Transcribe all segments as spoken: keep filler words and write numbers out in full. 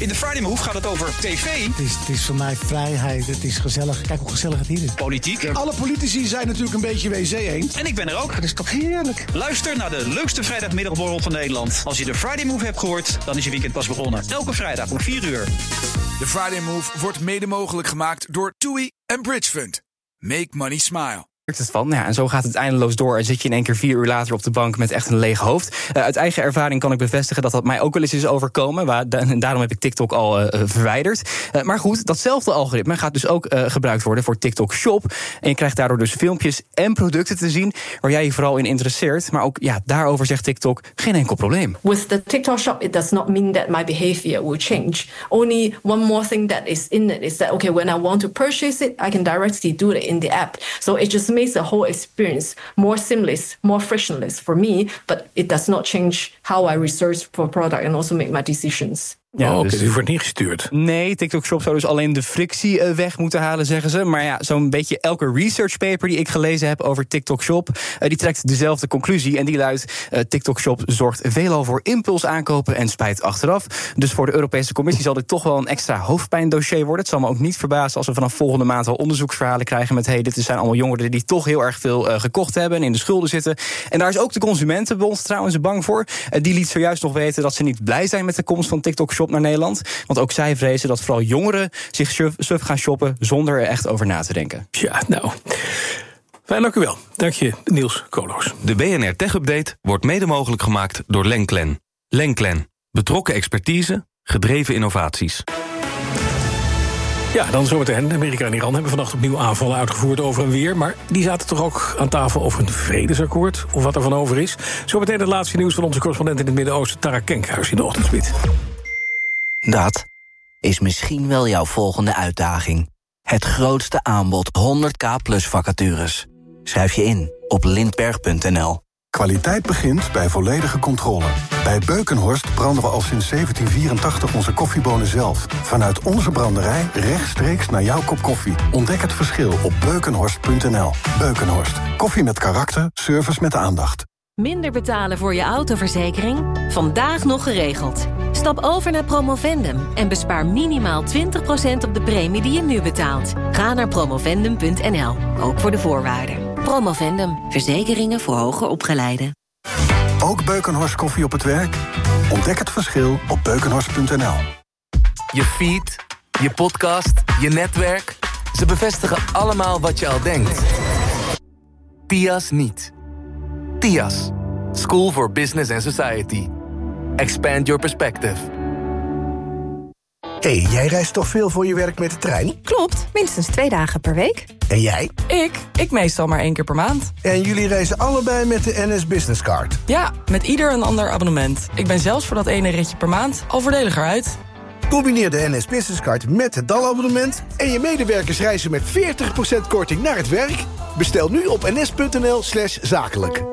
In de Friday Move gaat het over tv. Het is, het is voor mij vrijheid, het is gezellig. Kijk hoe gezellig het hier is. Politiek. Alle politici zijn natuurlijk een beetje wc-eend. En ik ben er ook. Het is toch heerlijk. Luister naar de leukste vrijdagmiddagborrel van Nederland. Als je de Friday Move hebt gehoord, dan is je weekend pas begonnen. Elke vrijdag om vier uur. De Friday Move wordt mede mogelijk gemaakt door TUI en Bridge Fund. Make money smile. Het van. Ja, en zo gaat het eindeloos door en zit je in één keer vier uur later op de bank met echt een leeg hoofd. Uh, uit eigen ervaring kan ik bevestigen dat dat mij ook wel eens is overkomen. Waar, en daarom heb ik TikTok al uh, verwijderd. Uh, maar goed, datzelfde algoritme gaat dus ook uh, gebruikt worden voor TikTok Shop. En je krijgt daardoor dus filmpjes en producten te zien waar jij je vooral in interesseert. Maar ook ja, daarover zegt TikTok geen enkel probleem. With the TikTok Shop, it does not mean that my behavior will change. Only one more thing that is in it is that, okay, when I want to purchase it, I can directly do it in the app. So it just makes the whole experience more seamless, more frictionless for me, but it does not change how I research for a product and also make my decisions. Ja, oh, oké, dus, dus u wordt niet gestuurd. Nee, TikTok Shop zou dus alleen de frictie uh, weg moeten halen, zeggen ze. Maar ja, zo'n beetje elke research paper die ik gelezen heb over TikTok Shop, uh, die trekt dezelfde conclusie. En die luidt, uh, TikTok Shop zorgt veelal voor impuls aankopen en spijt achteraf. Dus voor de Europese Commissie zal dit toch wel een extra hoofdpijndossier worden. Het zal me ook niet verbazen als we vanaf volgende maand al onderzoeksverhalen krijgen met, hey, dit zijn allemaal jongeren die toch heel erg veel uh, gekocht hebben en in de schulden zitten. En daar is ook de Consumentenbond trouwens bang voor. Uh, die liet zojuist nog weten dat ze niet blij zijn met de komst van TikTok Shop naar Nederland. Want ook zij vrezen dat vooral jongeren zich suf gaan shoppen zonder er echt over na te denken. Ja, nou. Fijn, dank u wel. Dank je, Niels Koolhoos. De B N R Tech Update wordt mede mogelijk gemaakt door Lenklen. Lenklen. Betrokken expertise, gedreven innovaties. Ja, dan zometeen. Amerika en Iran hebben vannacht opnieuw aanvallen uitgevoerd over en weer. Maar die zaten toch ook aan tafel over een vredesakkoord? Of wat er van over is? Zometeen het laatste nieuws van onze correspondent in het Midden-Oosten, Tara Kenkhuis in de Ochtendspit. Dat is misschien wel jouw volgende uitdaging. Het grootste aanbod honderd k plus vacatures. Schrijf je in op lindberg punt n l. Kwaliteit begint bij volledige controle. Bij Beukenhorst branden we al sinds zeventien vierentachtig onze koffiebonen zelf. Vanuit onze branderij rechtstreeks naar jouw kop koffie. Ontdek het verschil op beukenhorst punt n l. Beukenhorst. Koffie met karakter, service met aandacht. Minder betalen voor je autoverzekering? Vandaag nog geregeld. Stap over naar Promovendum en bespaar minimaal twintig procent op de premie die je nu betaalt. Ga naar promovendum punt n l, ook voor de voorwaarden. Promovendum, verzekeringen voor hoger opgeleiden. Ook Beukenhorst koffie op het werk? Ontdek het verschil op beukenhorst punt n l. Je feed, je podcast, je netwerk. Ze bevestigen allemaal wat je al denkt. T I A S niet. T I A S. School for Business and Society. Expand your perspective. Hé, hey, jij reist toch veel voor je werk met de trein? Klopt, minstens twee dagen per week. En jij? Ik? Ik meestal maar één keer per maand. En jullie reizen allebei met de N S Business Card? Ja, met ieder een ander abonnement. Ik ben zelfs voor dat ene ritje per maand al voordeliger uit. Combineer de N S Business Card met het D A L-abonnement... en je medewerkers reizen met veertig procent korting naar het werk. Bestel nu op ns punt n l slash zakelijk.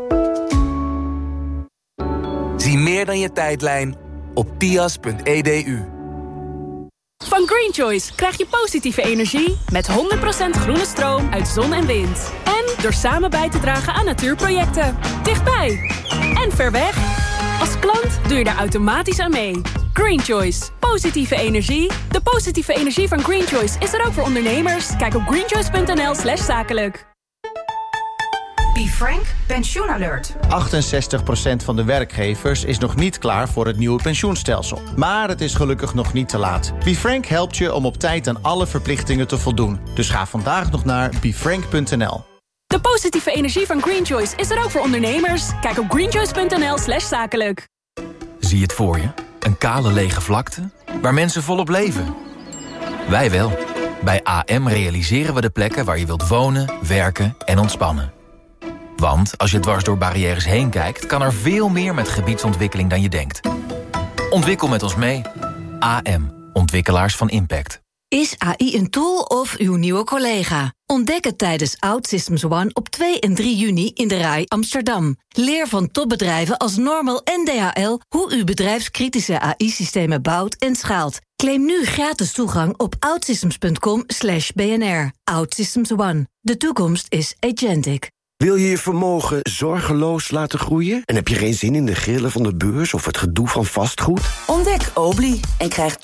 Zie meer dan je tijdlijn op tias punt e d u. Van Green Choice krijg je positieve energie met honderd procent groene stroom uit zon en wind. En door samen bij te dragen aan natuurprojecten. Dichtbij en ver weg. Als klant doe je daar automatisch aan mee. Green Choice. Positieve energie. De positieve energie van Green Choice is er ook voor ondernemers. Kijk op greenchoice punt n l slash zakelijk. BeFrank Pensioenalert. achtenzestig procent van de werkgevers is nog niet klaar voor het nieuwe pensioenstelsel. Maar het is gelukkig nog niet te laat. BeFrank helpt je om op tijd aan alle verplichtingen te voldoen. Dus ga vandaag nog naar befrank punt n l. De positieve energie van Green Choice is er ook voor ondernemers. Kijk op greenchoice punt n l slash zakelijk. Zie het voor je? Een kale lege vlakte waar mensen volop leven. Wij wel. Bij A M realiseren we de plekken waar je wilt wonen, werken en ontspannen. Want als je dwars door barrières heen kijkt, kan er veel meer met gebiedsontwikkeling dan je denkt. Ontwikkel met ons mee. A M. Ontwikkelaars van impact. Is A I een tool of uw nieuwe collega? Ontdek het tijdens OutSystems One op twee en drie juni in de R A I Amsterdam. Leer van topbedrijven als Normal en D H L hoe u bedrijfskritische A I-systemen bouwt en schaalt. Claim nu gratis toegang op outsystems punt com slash b n r. OutSystems One. De toekomst is agentic. Wil je je vermogen zorgeloos laten groeien? En heb je geen zin in de grillen van de beurs of het gedoe van vastgoed? Ontdek Obli en krijg